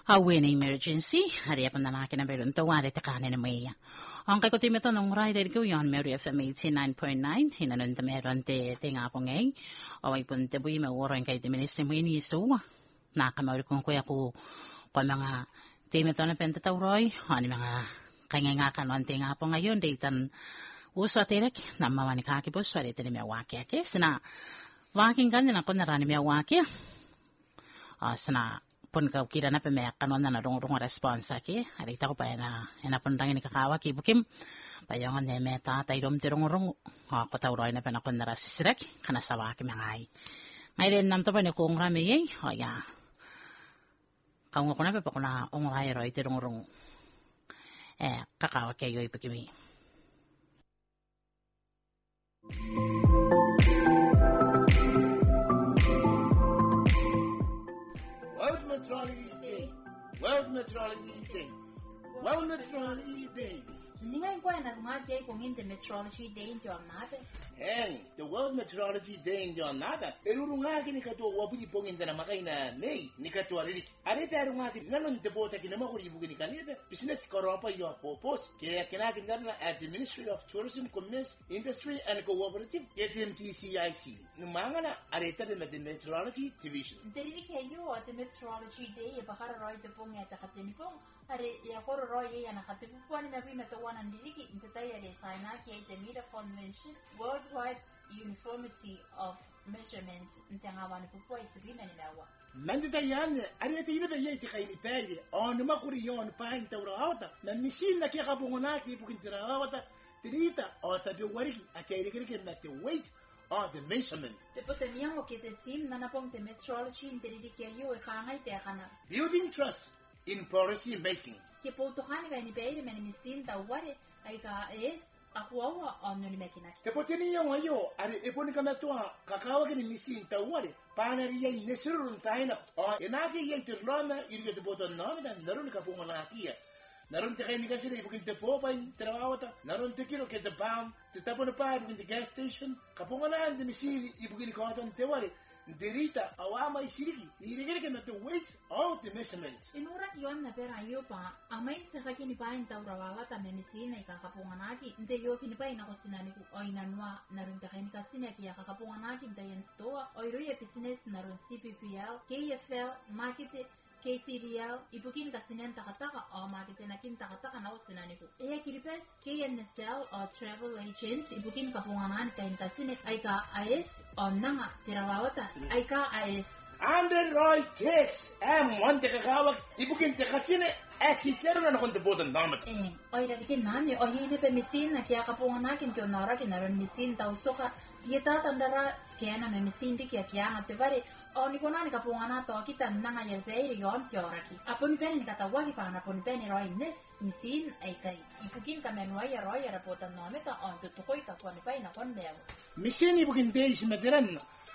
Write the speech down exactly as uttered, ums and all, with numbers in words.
Hawin emergency, hari apa na nakin na meron to, wari tekanin na maya. Ang kay ko timito ng rider ko yon Mary F M eighty-nine point nine, hinanon ta meron te tinga po ngay. Away punte buhi mauron kay timinister mo ini iso. Nakamawari kong kuya ko ko mga timito na pentatawroy, ano mga kanya nga kanon tinga po ngayon, daytan uso atirek, namawa ni kakipos, wari tini may waki ake. Sina, waking ganyan ako narani may waki. Uh, sina, pun kau kira na pemeyak kanon na rong rong responsa ki hari ta ko pa na ena pun rangin kakawa ki bukim payangan ne meta tay dom tirong rong ko tawroy na penakon na rasisrek kana sawa ki mangai ngai ren nam to pa ne kong rame ye ho ya kau ngoko na pe pa kuna ong rai roi tirong rong eh kakawa ke yoy pakimi Meteorology Day. World Meteorology Day. World Meteorology Day. Ninguém põe na rumagem com the Meteorology Day in jornada. Hey, the World Meteorology Day in jornada. Erurungaki ni kato wabudi pongin na makai na May ni kato arili. Are pe erungaki nanon te bota ki na makuri bugi ni kanebe. Business koropa yo popos. Ke kinaki ndana at the Ministry of Tourism, Commerce, Industry and Cooperative. Ke M T C I C. Numangana are tabe met the Meteorology Division. Derili ke yo at the Meteorology Day e bakara roi te pong ya takateni pong. Are ya koro roi ya nakatipu poni mabi na tawana ndiriki ntatai are saina ki ite Mira Convention Worldwide Uniformity of Measurements ntangawani pupo isibina ni mewa. Manda yan are te ibe ye te kaini pele on makuri yon pain tawra hawta na misin na ki kabungona ki bukin tira hawta tirita o tabi wariki akaire kire na te weight or the measurement. Te poteniam o ke te sim na napong te meteorology ndiriki ke yo e kangai te kana. Building trust in policy making. Ke potokani ga ni beire meni misin ta ware ai ka es akuwa on ni mekina. Te poteni yo ayo are e poni kama toa kakawa ke ni misin ta ware pana ri ye nesirun taina o enaki ye te roma irige te boton no da narun ka ponga na tia. Narun te kaini kasire ibukin te popa in trawata narun te kilo ke te bam te tapona pa ibukin te gas station ka ponga na ande misin ibukin ka tan te ware Derita awama isiriki irigere ke na te weight of the measurements. Inura yon na pera yo pa amai se ka kini pa in tawrawa ta menisina i kakapunganaki nte yo kini pa ina kosinani ku oinanwa narun ta kini kasina ki ya kakapunganaki nte yen stoa oiru ye business narun C P P L K F L market K C D L ibukin kasinen takataka o market na kin takataka na kosinani ku e kiripes K N S L o travel agents ibukin kapunganan ka in kasine ay ka I S o nanga tirawawata ay ka I S Andre Roy Tess am wante kakawak ibukin te kasine asi tero na konte botan namat. Eh, oy radikin nani o yene pe misin na kya kapunganakin to nara kinaron misin ta usoka dieta tandara skena me misin di kya kya ngate bare o ni konani kapungana to kita nanga yelpeiri yon tioraki. Apun peni ni katawaki pa na pun peni Roy nes misin ay kai ipukin kamenwa ya Roy ya rapotan nameta on to tukoi ka tuani pa ina kon mewo. Misin ibukin te isimeteran